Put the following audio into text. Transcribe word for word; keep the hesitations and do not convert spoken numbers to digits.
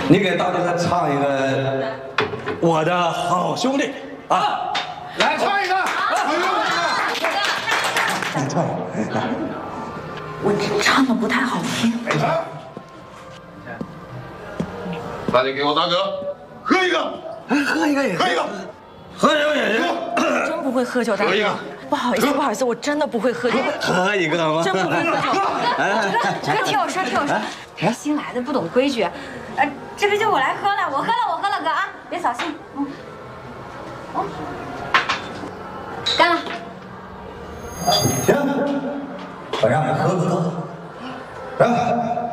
你给大家唱一个我的好兄弟啊， 来唱一个。 你唱，我唱的不太好听。 没事。大家给我大哥喝一个， 喝一个也喝一个， 喝一个也行。 真不会喝酒，大哥。 喝一个。 不好意思，不好意思，我真的不会喝酒。 喝一个吗？ 真不会喝酒。哥，哥，听我说，听我说，这新来的不懂规矩，呃，这杯酒我来喝了，我喝了，我喝了，哥啊，别扫兴。嗯。哦。干了。 行，我让你喝喝喝，来。